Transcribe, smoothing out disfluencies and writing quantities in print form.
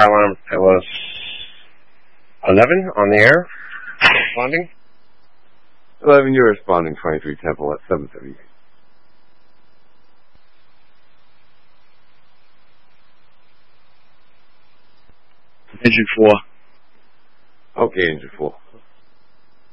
fire alarm. It was 11 on the air. Responding. 11, you're responding. 23 Temple at 7:30. Engine 4. Okay, Engine 4.